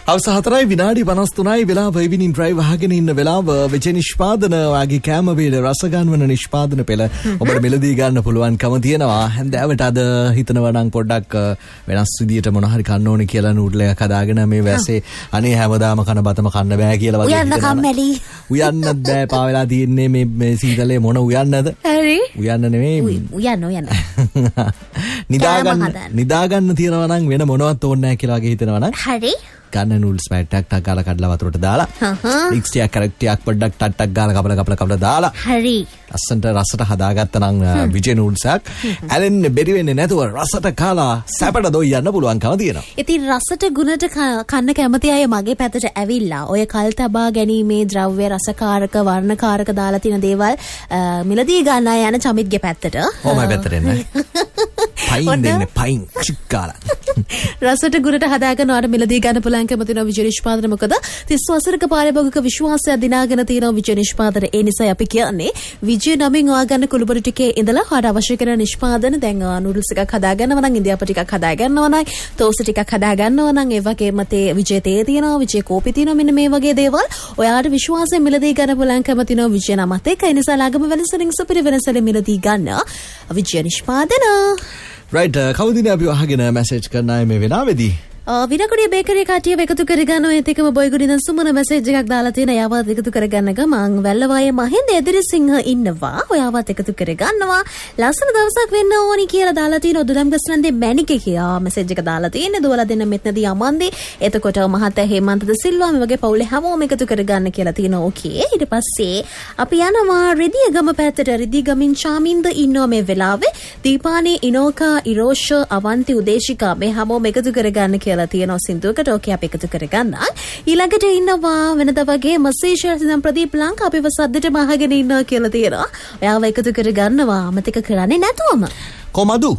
අවස 4යි විනාඩි 53යි වෙලාව ඉවිනින් ඩ්‍රයිව් අහගෙන ඉන්න වෙලාව විජේ නිෂ්පාදන වාගේ කැම වේල රස ගන්නවන නිෂ්පාදන පෙළ ඔබට මෙලදී ගන්න පුළුවන්කම තියෙනවා. හැන්දෑවට අද හිතනවා නම් පොඩ්ඩක් වෙනස් විදියට මොන හරි කන්න ඕනේ කියලා නූඩ්ලයක් හදාගෙන මේ වැස්සේ අනේ හැමදාම කන බතම කන්න බෑ කියලා වගේ උයන්න කම්මැලි. උයන්නත් බෑ පාවෙලා තියෙන්නේ මේ සීතලේ මොන උයන්නද? හරි. උයන්න නෙමෙයි. උයන්න. නිදාගන්න තියනවා නම් වෙන මොනවත් ඕනේ නැහැ කියලා වගේ හිතනවා නම්. හරි. ගන්න නූල්ස් පැට්ටක් ටක් ගාලා කඩලා වතුරට දාලා මික්ස් ටිකක් කරක්ටියක් පොඩ්ඩක් ටක් ගාලා කපලා දාලා හරි ලස්සනට රසට හදාගත්තා නම් විජේ නූල්ස්ක් ඇලෙන්නේ බැරි වෙන්නේ නැතුව රසට කාලා සැපට දොයන්න පුළුවන්කම තියෙනවා. ඉතින් රසට ගුණට කන්න කැමති අය මගේ පැත්තට ඇවිල්ලා ඔය කල් තබා ගැනීමේ ද්‍රව්‍ය රසකාරක වර්ණකාරක දාලා තියෙන දේවල් මිලදී ගන්න අය යන චමිත්ගේ පැත්තට. ඕමයි පැත්තට එන්නේ. පයින් දෙන්නේ පයින් චික්කාලා. රසට ගුණට හදාගෙන ඔයාලට මිලදී ගන්න පුළුවන් කැමති වෙන විජේ නිෂ්පාදන මොකද 30 වසරක පාරිභෝගික විශ්වාසය දිනාගෙන තියෙන විජේ නිෂ්පාදන ඒ නිසා අපි කියන්නේ විජේ නමින් ඔයා ගන්න කුළුබඩු ටිකේ ඉඳලා හොයාට අවශ්‍ය කරන නිෂ්පාදන දැන් නූඩල්ස් එකක් හදා ගන්නවා නම් ඉන්දියාප ටිකක් හදා ගන්නවා නම් තෝස්ට් ටිකක් හදා ගන්නවා නම් ඒ වගේම විජේ තේ තියෙනවා විජේ කෝපි තියෙනවා මෙන්න මේ වගේ දේවල් ඔයාට විශ්වාසයෙන් මිලදී ගන්න පුළුවන් කැමති වෙන විජේ නමත් එක්ක ඒ නිසා ලාගම වෙනසලින් සුපිරි වෙනසලින් මිලදී ගන්න විජේ නිෂ්පාදන රයිට් කවුදින අපි අහගෙන මැසේජ් කරන අය මේ වෙලාවේදී විනකුඩිය බේකරි කට්ටිය එකතු කරගන්න ඔය එකම බොයිගුඩින් සුමන මැසේජ් එකක් දාලා තියෙන යාවත් එකතු කරගන්න ගමන් වැල්ලවායේ මහින්ද එදිරිසිංහ ඉන්නවා ඔයාවත් එකතු කරගන්නවා ලස්සන දවසක් වෙන්න ඕනි කියලා දාලා තියෙන ඔදුලම් ගස්ලන්දේ මැනිකේ කියලා මැසේජ් එක දාලා තියෙන්නේ දුවලා දෙන්න මෙතනදී අමන්දි එතකොට මහත්තයා හේමන්තද සිල්වා මේ වගේ පවුලේ හැමෝම එකතු කරගන්න කියලා තියෙනවා ඕකේ ඊට පස්සේ අපි යනවා රිදියගම පැත්තට රිදියගමින් චාමින්ද ඉන්නවා මේ වෙලාවේ දීපානේ ඉනෝකා ඉරෝෂ අවන්ති උදේශිකා මේ හැමෝම එකතු කරගන්න කියලා තියෙනවා සින්දුවකට ඕකේ අපි එකතු කරගන්න. ඊළඟට ඉන්නවා වෙනද වගේ මසීෂර් සිනම් ප්‍රදීප් ලංකා අපිව සද්දට මහගෙන ඉන්නවා කියලා තියෙනවා. ඔයාව එකතු කරගන්නවා අමතක කරන්නේ නැතුවම. කොමදු?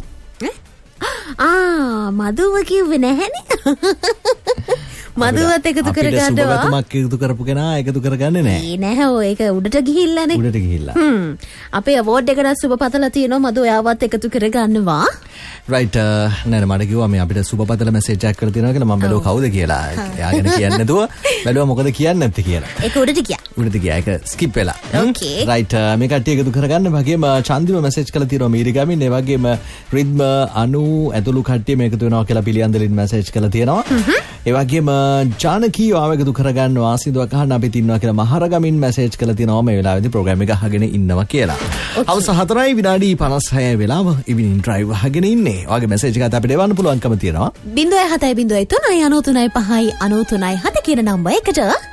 මදුව කිව්වේ නැහැනේ. මදුවත් එකතු කරගන්නවා. අපිට සුබගතමක් එකතු කරපු කෙනා එකතු කරගන්නේ නැහැ. නැහැ ඔය ඒක උඩට ගිහිල්ලානේ. උඩට ගිහිල්ලා. අපේ අවෝඩ් එකට සුබපතලා තියෙනවා මදු ඔයාවත් එකතු කරගන්නවා. රයිට් නෑ මට කිව්වා මේ අපිට සුබපතල මැසේජ් එකක් කරලා තියෙනවා කියලා මම බැලුවා කවුද කියලා. එයාගෙන කියන්නේ නැතුව බැලුවා මොකද කියන්නේ නැත්තේ කියලා. ඒක උඩට ගියා. උඩට ගියා. ඒක ස්කිප් වෙලා. ඕකේ. රයිට් මේ කට්ටිය එකතු කරගන්න වගේම චන්දිම මැසේජ් කරලා තියෙනවා මීරිගමින් ඒ වගේම රිද්ම අනු ඇතුළු කට්ටිය මේක එකතු වෙනවා කියලා පිළියන්දලින් මැසේජ් කරලා තියෙනවා. ඒ වගේම ජානකී ආව එකතු කරගන්න ආසිදුවක් අහන්න අපිත් ඉන්නවා කියලා මහරගමින් මැසේජ් කරලා තියෙනවා මේ වෙලාවේදී ප්‍රෝග්‍රෑම් එක අහගෙන ඉන්නවා කියලා. අවුරුදු 4යි විනාඩි 56 වෙලාව ඉවිනින් ඩ්‍රයිව් අහගෙන ඉන්නේ. ඔයාගේ මැසේජ් එකත් අපිට එවන්න පුළුවන්කම තියෙනවා. 0703 93 5 93 7 කියන නම්බර් එකට